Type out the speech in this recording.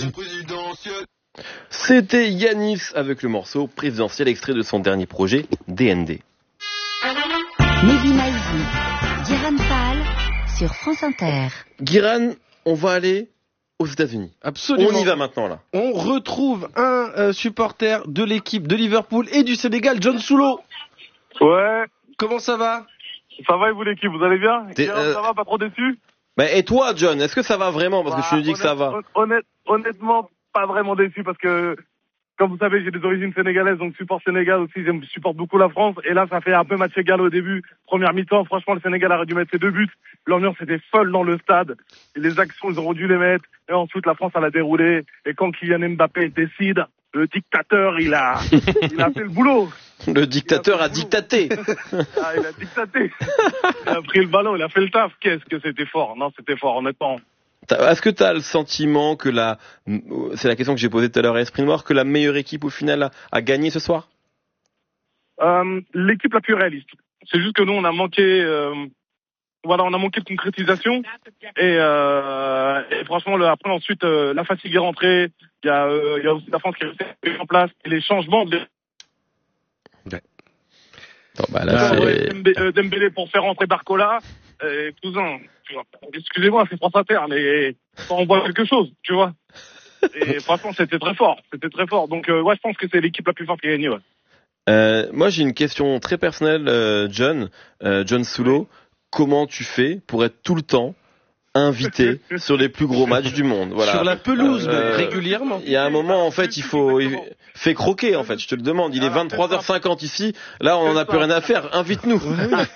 Présidentielle. C'était Yanis avec le morceau présidentiel extrait de son dernier projet, DND. Mehdi Maizi, Guiran Fall sur France Inter. Guiran, on va aller aux États-Unis. Absolument. On y va maintenant là. On retrouve un supporter de l'équipe de Liverpool et du Sénégal, John Soulo. Ouais. Comment ça va? Ça va et vous l'équipe, vous allez bien? Ça va, pas trop déçu? Et toi, John, est-ce que ça va vraiment? Parce que tu nous dis que ça va. Honnêtement, pas vraiment déçu parce que, comme vous savez, j'ai des origines sénégalaises, donc support Sénégal aussi, je supporte beaucoup la France. Et là, ça fait un peu match égal au début. Première mi-temps, franchement, le Sénégal aurait dû mettre ses 2 buts. L'ambiance était folle dans le stade. Et les actions, ils auraient dû les mettre. Et ensuite, la France, elle a déroulé. Et quand Kylian Mbappé décide, le dictateur, il a fait le boulot. Le dictateur a dictaté. Ah, il a dictaté. Il a pris le ballon, il a fait le taf. Qu'est-ce que c'était fort. Non, c'était fort, honnêtement. Est-ce que tu as le sentiment que c'est la question que j'ai posée tout à l'heure à Esprit Noir, que la meilleure équipe au final a gagné ce soir? L'équipe la plus réaliste. C'est juste que nous, on a manqué, on a manqué de concrétisation. Et franchement, après, ensuite, la fatigue est rentrée. Il y a aussi la France qui est restée en place. Et les changements Dembélé pour faire rentrer Barcola. Cousin, excusez-moi, c'est France Inter, mais on voit quelque chose, tu vois. Et franchement, c'était très fort. Donc, je pense que c'est l'équipe la plus forte qui a gagné, ouais. Moi, j'ai une question très personnelle, John Soulo. Comment tu fais pour être tout le temps invité sur les plus gros matchs du monde? Voilà. Sur la pelouse, régulièrement. Il y a un moment, en fait, il fait croquer, en fait. Je te le demande. Il est 23h50 ici. Là, on n'en a plus rien à faire. Invite-nous.